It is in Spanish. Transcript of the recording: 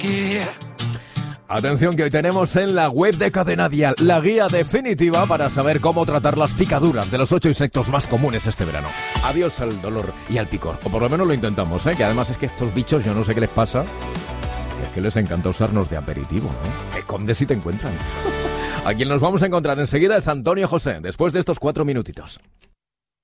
Atención, que hoy tenemos en la web de Cadena Dial la guía definitiva para saber cómo tratar las picaduras de los 8 insectos más comunes este verano. Adiós al dolor y al picor, o por lo menos lo intentamos, que además es que estos bichos yo no sé qué les pasa, es que les encanta usarnos de aperitivo, ¿no? Esconde si te encuentran. A quien nos vamos a encontrar enseguida es Antonio José, después de estos 4 minutitos.